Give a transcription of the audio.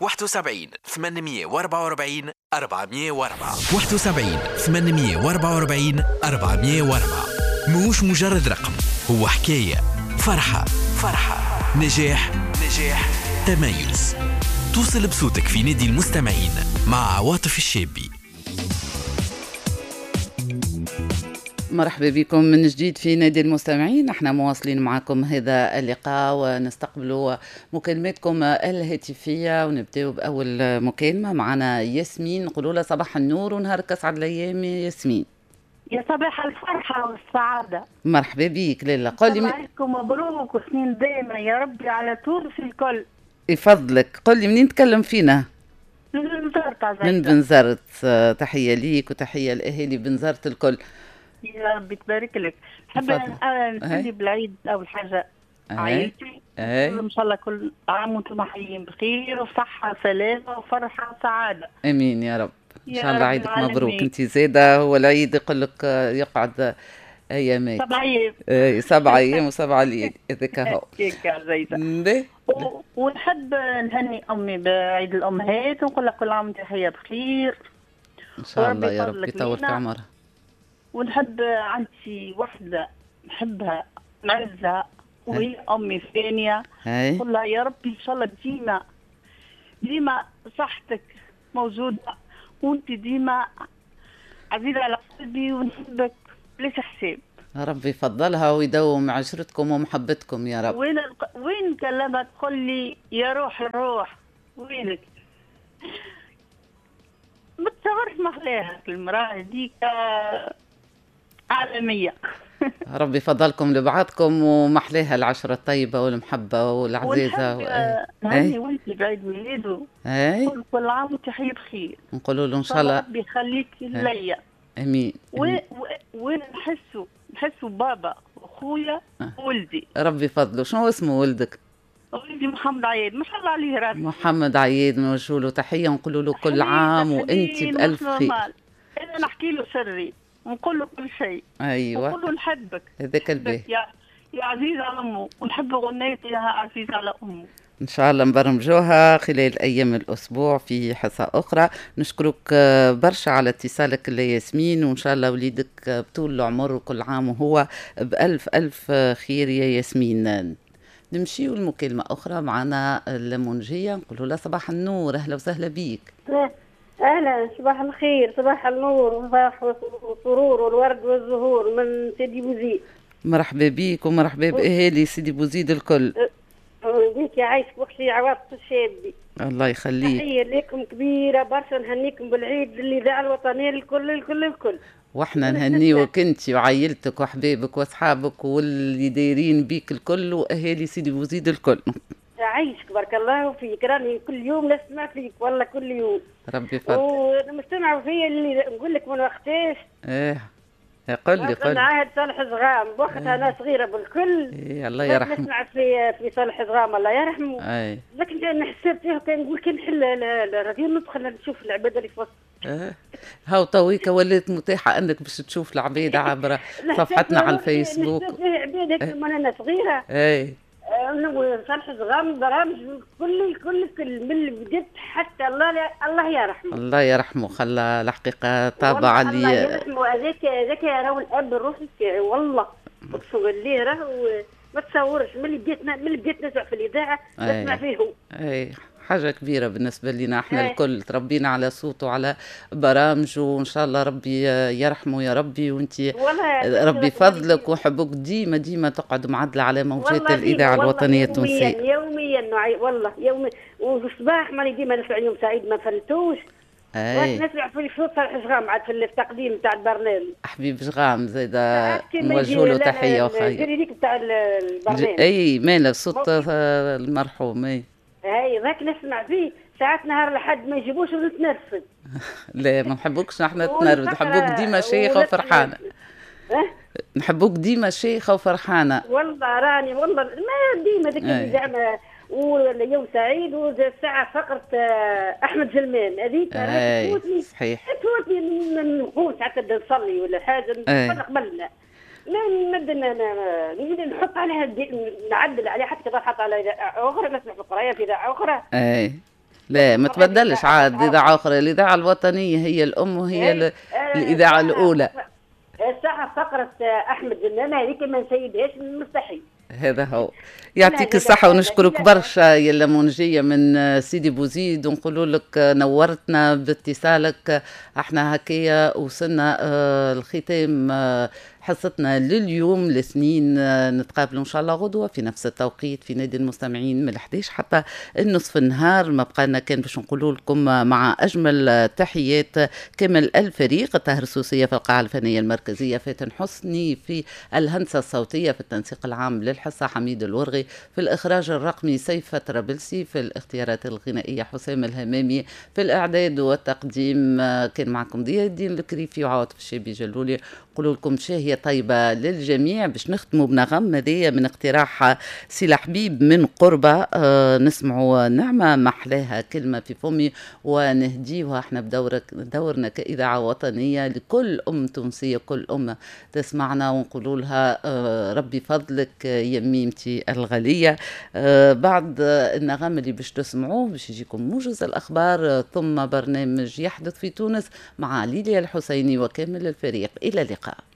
71 844 404 71 844 404. مش مجرد رقم، هو حكاية، فرحة، نجاح، تميز. توصل بصوتك في نادي المستمعين مع عواطف الشابي. مرحبا بكم من جديد في نادي المستمعين. احنا مواصلين معكم هذا اللقاء ونستقبل مكالماتكم الهاتفية، ونبدأ بأول مكالمة. معنا ياسمين، نقولوا لها صباح النور ونهارك أسعد الأيام ياسمين. يا صباح الفرحة والسعادة. مرحبا بيك لاله. قولي الله عليكم مبروك وسنين دائما يا ربي على تونس الكل. يفضلك، قولي منين تكلم فينا؟ من بنزرت. تحية ليك وتحية لأهالي بنزرت الكل. يا ربي تبارك لك. حب نسلي بالعيد أول حاجة عائلتي، إن شاء الله كل عام وانتم حيين بخير وصحة سلامة وفرحة وسعادة. آمين يا رب. إن شاء الله عيدك مبروك. أنت زادة هو العيد يقول لك يقعد أيامات 7 أيام. 7 أيام و7 ليالي هذاك هو. ونحب نهني أمي بعيد الأمهات ونقول لها كل عام وانت حية بخير إن شاء الله يا رب يطول في عمرها. ونحب عندي وحدة نحبها نعزها وهي أمي الثانية، نقول لها يا ربي إن شاء الله ديما صحتك موجودة وانت ديما عزيزة على قلبي ونحبك بلاش حساب. ربي يفضلها ويدوم عشرتكم ومحبتكم يا رب. وين كلمة تقول لي يا روح الروح وينك؟ ما تصورش مخلاها المرأة هذيك عالمية. ربي يفضلكم لبعضكم ومحلاها العشرة الطيبة والمحبة والعزيزة. نهني ولدي بعيد ميلاده، كل عام وانت حي بخير. نقولوا له إن شاء الله ربي يخليك ليا. امين. وين نحسوا بابا واخويا وولدي. ربي يفضله. شنو اسمه ولدك؟ ولدي محمد عياد، ما شاء الله عليه راسي. محمد عياد، نوجهوا له تحيه ونقولوا له كل عام وانت بألف خير. انا نحكي له سري ونقول له كل شيء. ايوه ونقول له نحبك هذاك الباهي يا عزيز على امه، ونحب غنيتي يا عزيز على امه. إن شاء الله نبرمجوها خلال أيام الأسبوع في حصة أخرى. نشكرك برشا على اتصالك ياسمين، وإن شاء الله وليدك بطول العمر وكل عام وهو بألف ألف خير يا ياسمين. نمشي المكالمة أخرى. معنا المنجية، نقولوا لها صباح النور، أهلا وسهلا بيك. أهلا، صباح الخير، صباح النور والفرح والسرور والورد والزهور من سيدي بوزيد. مرحبا بيك ومرحبا بأهالي سيدي بوزيد الكل. بيك يا عايش بوحشي عواطف الشابي. الله يخليك. تحية لكم كبيرة برشا، نهنيكم بالعيد للإذاعة الوطنية الكل. واحنا نهنيوك انت وعائلتك وحبابك واصحابك واللي دايرين بيك الكل واهالي سيدي بوزيد الكل. عايشك بارك الله فيك، راني كل يوم نسمع فيك والله كل يوم. ربي يفضل. ومستمعوا فيا اللي نقول لك من وقتاش. قل لي. عهد صالح زغام وقتها انا صغيره بالكل. الله يرحمه. نسمع في صالح زغام الله يرحمه. لكن انا حسيت فيه كان نقول كي نحل الراديو ندخل نشوف العباد اللي في وسط. هاو تويكا ولات متاحه انك باش تشوف العباد عبر صفحتنا على الفيسبوك. نشوف فيه عباد هيك من انا صغيره. صالح زغام برامج كل من اللي بديت حتى الله يرحمه. الله يرحمه، خلى الحقيقه طابع لي. الله يرحمه. هذاك راهو الاب الروحي تاعي والله. اقسم بالله راهو ما تصورش من اللي بديت نسمع في الاذاعه نسمع فيه. حاجة كبيرة بالنسبة لنا احنا الكل، تربينا على صوته وعلى برامجه، وان شاء الله ربي يرحمه يا ربي. وانتي ربي فضلك وحبك ديما تقعد معدلة على موجات الإذاعة الوطنية التونسية يوميا والله يوميا. والصباح ماني ديما نسمع يوم سعيد ما فلتوش. نسمع في صوت صالح زغام عاد في التقديم تاع البرنامج. حبيب زغام زايدة نوجه له تحية وخير. الجريديك تاع البرنامج. ماله صوت المرحوم. ذاك نسمع فيه ساعات نهار لحد ما يجيبوش ونتنرفز. لا ما نحبوكش احنا نتنرفز، نحبوك ديما شيخة وفرحانة. نحبوك ديما شيخة وفرحانة. والله راني والله ما ديما ذاك اللي زعما واليوم سعيد والساعة فقرة أحمد جلمان هذيك تفوتني. صحيح. تفوتني نقول ساعات نصلي ولا حاجة قبلنا. نبدا نحط عليها نعدل عليها حتى نحط على اذاعه اخرى نسمع في القرايه في اذاعه اخرى. لا ما تبدلش عاد إذاعة أخرى، الإذاعة الوطنية هي الأم وهي الإذاعة الأولى. الساعة فقرة أحمد زنانة هذيك ما نسيبهاش مستحيل. هذا هو. يعطيك الصحة ونشكرك برشا يا لمونجية من سيدي بوزيد، ونقول لك نورتنا باتصالك. احنا هكايا وصلنا الختام حصتنا لليوم لسنين. نتقابلوا ان شاء الله غدوه في نفس التوقيت في نادي المستمعين من 11 حتى النصف النهار. ما بقالنا كان باش نقول لكم مع اجمل تحيات كامل الفريق، الطاهر السوسيه في القاعه الفنيه المركزيه، فاتن حسني في الهندسه الصوتيه، في التنسيق العام للحصه حميد الورغي، في الاخراج الرقمي سيف طرابلسي، في الاختيارات الغنائيه حسام الهمامي، في الاعداد والتقديم كان معكم ضياء الدين الكريفي وعاطف الشابي جلولي. نقول لكم شهية طيبة للجميع. باش نختموا بنغم هذيا من اقتراح سي حبيب من قربة، نسمعوا نعمة محلاها كلمة في فمي، ونهديوها احنا بدورنا كإذاعة وطنية لكل أم تونسية، كل أم تسمعنا، ونقولوا لها ربي فضلك يا ميمتي الغالية. بعد النغم اللي باش تسمعوه باش يجيكم موجز الأخبار، ثم برنامج يحدث في تونس مع ليليا الحسيني وكامل الفريق. إلى اللقاء.